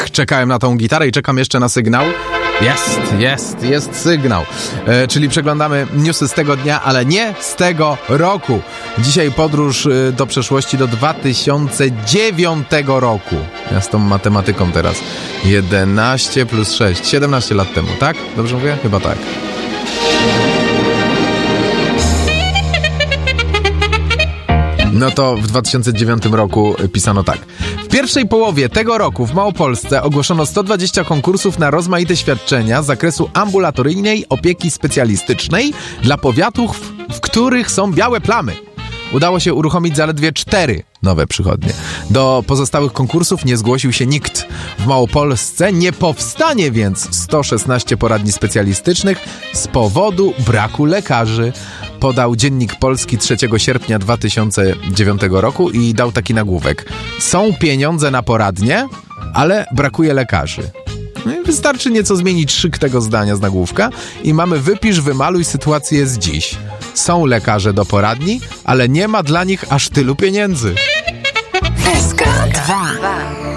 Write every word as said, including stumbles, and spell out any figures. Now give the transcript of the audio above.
Tak czekałem na tą gitarę i czekam jeszcze na sygnał. Jest, jest, jest sygnał. E, czyli przeglądamy newsy z tego dnia, ale nie z tego roku. Dzisiaj podróż e, do przeszłości do dwa tysiące dziewiątego roku. Ja z tą matematyką teraz. jedenaście plus sześć, siedemnaście lat temu, tak? Dobrze mówię? Chyba tak. No to w dwa tysiące dziewiątym roku pisano tak. W pierwszej połowie tego roku w Małopolsce ogłoszono sto dwadzieścia konkursów na rozmaite świadczenia z zakresu ambulatoryjnej opieki specjalistycznej dla powiatów, w których są białe plamy. Udało się uruchomić zaledwie cztery nowe przychodnie. Do pozostałych konkursów nie zgłosił się nikt. W Małopolsce nie powstanie więc sto szesnaście poradni specjalistycznych z powodu braku lekarzy, podał Dziennik Polski trzeciego sierpnia dwa tysiące dziewiątego roku i dał taki nagłówek. Są pieniądze na poradnie, ale brakuje lekarzy. No i wystarczy nieco zmienić szyk tego zdania z nagłówka i mamy wypisz, wymaluj sytuację z dziś. Są lekarze do poradni, ale nie ma dla nich aż tylu pieniędzy. S K dwa.